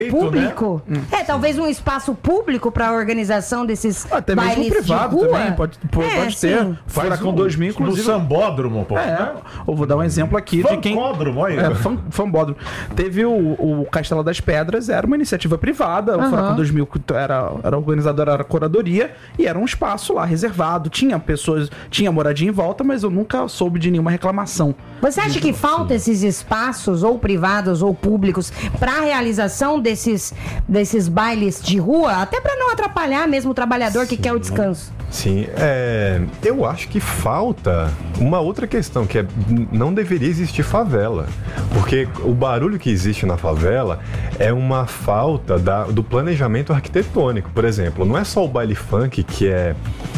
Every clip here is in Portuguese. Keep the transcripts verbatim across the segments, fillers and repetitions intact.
público. Né? É, talvez um espaço público para a organização desses até mesmo bailes privado de rua. também, pode, pode, É, pode ter. sim. Furacão um, dois mil, inclusive. No Sambódromo, pô. É, eu vou dar um exemplo aqui de quem... Fancódromo, olha. É, fan, Fambódromo. Teve o, o Castelo das Pedras, era uma iniciativa privada, uhum. O Furacão dois mil era, era organizador, era curadoria, e era um espaço lá reservado. Tinha pessoas, tinha moradia em volta, mas eu nunca soube de nenhuma reclamação. Você acha que falta esses espaços, ou privados ou públicos, para a realização desses, desses bailes de rua? Até para não atrapalhar mesmo o trabalhador Sim. que quer o descanso. Sim, é, eu acho que falta uma outra questão, que é, não deveria existir favela, porque o barulho que existe na favela é uma falta da, do planejamento arquitetônico. Por exemplo, não é só o baile funk que é,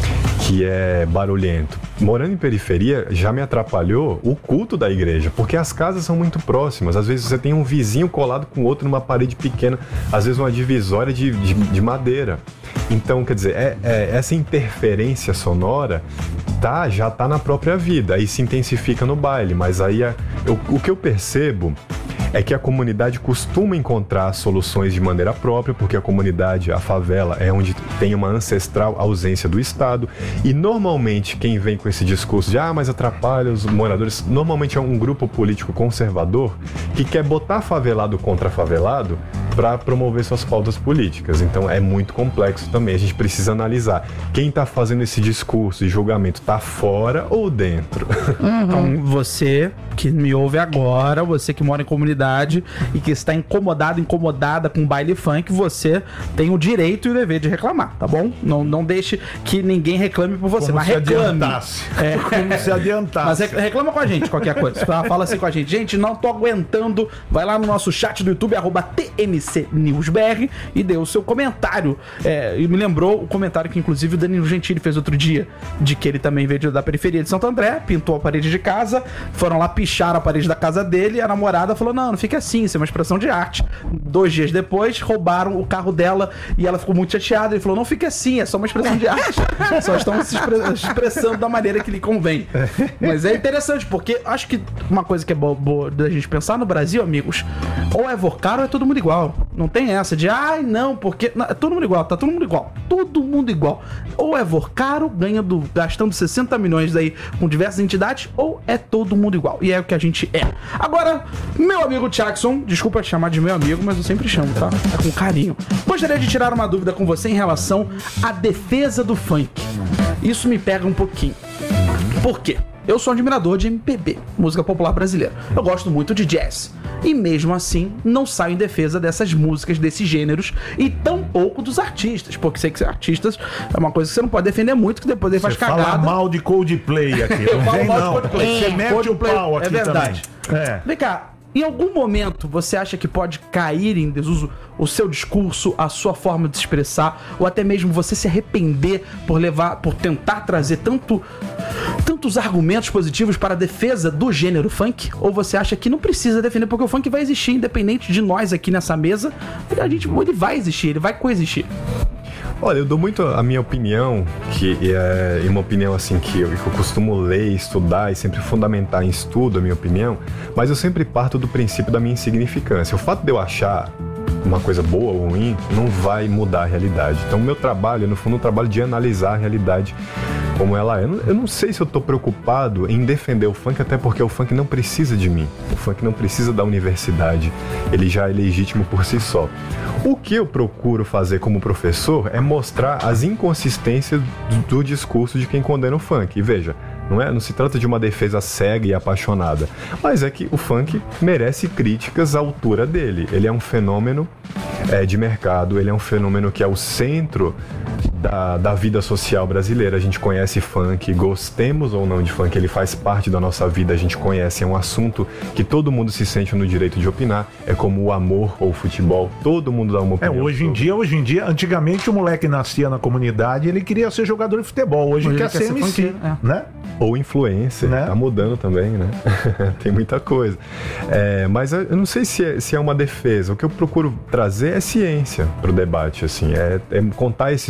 que é barulhento. Morando em periferia, já me atrapalhou o culto da igreja, porque as casas são muito próximas. Às vezes você tem um vizinho colado com outro numa parede pequena, às vezes uma divisória de, de, de madeira. Então, quer dizer, é, é, essa interferência sonora tá, já tá na própria vida, aí se intensifica no baile, mas aí é, eu, o que eu percebo é que a comunidade costuma encontrar soluções de maneira própria, porque a comunidade, a favela, é onde tem uma ancestral ausência do Estado, e normalmente quem vem com esse discurso de ah, mas atrapalha os moradores, normalmente é um grupo político conservador que quer botar favelado contra favelado para promover suas pautas políticas. Então é muito complexo também, a gente precisa analisar quem está fazendo esse discurso e julgamento, está fora ou dentro. Uhum. Então você que me ouve agora, você que mora em comunidade e que está incomodado, incomodada com baile funk, você tem o direito e o dever de reclamar, tá bom? Não, não deixe que ninguém reclame por você, Como mas se reclame. Adiantasse. É. Como se adiantasse. Mas reclama com a gente, qualquer coisa. Fala assim com a gente. Gente, não tô aguentando. Vai lá no nosso chat do YouTube, arroba T N C News B R, e dê o seu comentário. É, e me lembrou o comentário que, inclusive, o Danilo Gentili fez outro dia, de que ele também veio da periferia de Santo André, pintou a parede de casa, foram lá, picharam a parede da casa dele, e a namorada falou, não, não fica assim, isso é uma expressão de arte. Dois dias depois, roubaram o carro dela e ela ficou muito chateada. Ele falou, não fica assim, é só uma expressão de arte. Só estão se expressando da maneira que lhe convém. Mas é interessante, porque acho que uma coisa que é boa, boa da gente pensar no Brasil, amigos, ou é Vocaro ou é todo mundo igual. Não tem essa de, ai, não, porque... Não, é todo mundo igual, tá todo mundo igual. Todo mundo igual. Ou é Vocaro, ganhando, gastando sessenta milhões daí com diversas entidades, ou é todo mundo igual. E é o que a gente é. Agora, meu amigo Jackson, desculpa te chamar de meu amigo, mas eu sempre chamo, tá? É com carinho. Gostaria de tirar uma dúvida com você em relação à defesa do funk. Isso me pega um pouquinho. Por quê? Eu sou um admirador de M P B, música popular brasileira. Eu gosto muito de jazz. E mesmo assim, não saio em defesa dessas músicas, desses gêneros, e tampouco dos artistas. Porque sei que artistas é uma coisa que você não pode defender muito, que depois ele faz cagada. Fala mal de Coldplay aqui, não vem não. Você mete o pau aqui também. É verdade. É. Vem cá. Em algum momento você acha que pode cair em desuso o seu discurso, a sua forma de se expressar, ou até mesmo você se arrepender por levar, por tentar trazer tanto, tantos argumentos positivos para a defesa do gênero funk? Ou você acha que não precisa defender, porque o funk vai existir, independente de nós aqui nessa mesa, a gente, ele vai existir, ele vai coexistir. Olha, eu dou muito a minha opinião, que é uma opinião assim que eu, que eu costumo ler, estudar e sempre fundamentar em estudo a minha opinião, mas eu sempre parto do princípio da minha insignificância. O fato de eu achar uma coisa boa ou ruim não vai mudar a realidade. Então o meu trabalho, no fundo, é um trabalho de analisar a realidade como ela é. Eu não, eu não sei se eu tô preocupado em defender o funk, até porque o funk não precisa de mim. O funk não precisa da universidade. Ele já é legítimo por si só. O que eu procuro fazer como professor é mostrar as inconsistências do, do discurso de quem condena o funk. E veja, não, é, não se trata de uma defesa cega e apaixonada, mas é que o funk merece críticas à altura dele. Ele é um fenômeno é, de mercado, ele é um fenômeno que é o centro da, da vida social brasileira. A gente conhece funk, gostemos ou não de funk, ele faz parte da nossa vida, a gente conhece, é um assunto que todo mundo se sente no direito de opinar, é como o amor ou o futebol, todo mundo dá uma opinião. É, hoje em dia, hoje em dia, antigamente o moleque nascia na comunidade, ele queria ser jogador de futebol, hoje, hoje quer, quer ser M C, funkeiro, é. Né? Ou influencer, né? Tá mudando também, né? Tem muita coisa. É, mas eu não sei se é, se é uma defesa. O que eu procuro trazer é ciência pro debate, assim. É, é contar essa história do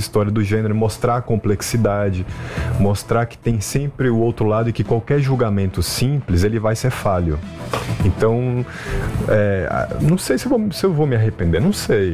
do gênero, mostrar a complexidade, mostrar que tem sempre o outro lado e que qualquer julgamento simples, ele vai ser falho. Então, é, não sei se eu, vou, se eu vou me arrepender, não sei.